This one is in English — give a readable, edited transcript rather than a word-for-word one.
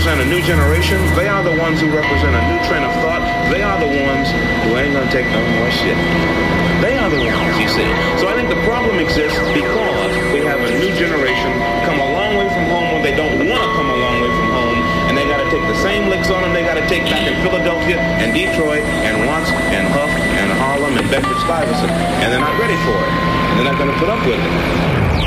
represent a new generation. They are the ones who represent a new train of thought. They are the ones who ain't gonna take no more shit. They are the ones, you see. So I think the problem exists because we have a new generation come a long way from home when they don't want to come a long way from home, and they got to take the same licks on them they got to take back in Philadelphia and Detroit and Watts and Huff and Harlem and Bedford-Stuyvesant, and they're not ready for it. And they're not going to put up with it.